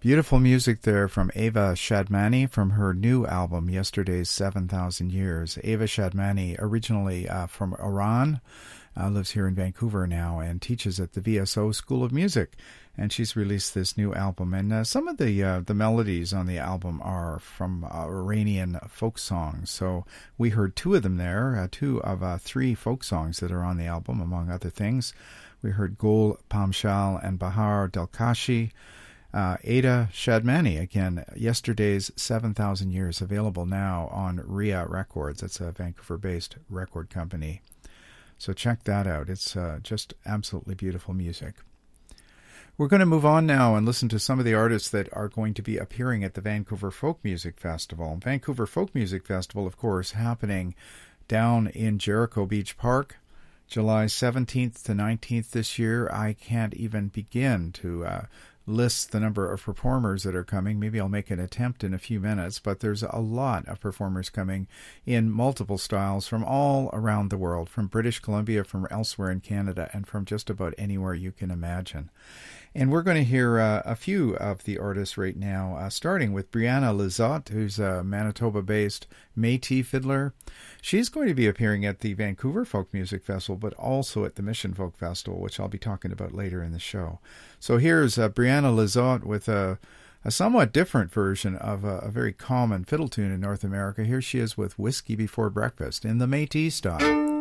Beautiful music there from Ava Shadmani from her new album, Yesterday's 7,000 Years. Ava Shadmani, originally from Iran, lives here in Vancouver now and teaches at the VSO School of Music. And she's released this new album. And some of the melodies on the album are from Iranian folk songs. So we heard two of them there, two of three folk songs that are on the album, among other things. We heard Gol Pamshal and Bahar Delkashi. Ada Shadmani, again, Yesterday's 7,000 Years, available now on RIA Records. It's a Vancouver-based record company. So check that out. It's just absolutely beautiful music. We're going to move on now and listen to some of the artists that are going to be appearing at the Vancouver Folk Music Festival. Vancouver Folk Music Festival, of course, happening down in Jericho Beach Park, July 17th to 19th this year. I can't even begin to list the number of performers that are coming. Maybe I'll make an attempt in a few minutes, but there's a lot of performers coming in multiple styles from all around the world, from British Columbia, from elsewhere in Canada, and from just about anywhere you can imagine. And we're going to hear a few of the artists right now, starting with Brianna Lizotte, who's a Manitoba-based Métis fiddler. She's going to be appearing at the Vancouver Folk Music Festival, but also at the Mission Folk Festival, which I'll be talking about later in the show. So here's Brianna Lizotte with a somewhat different version of a very common fiddle tune in North America. Here she is with Whiskey Before Breakfast in the Métis style.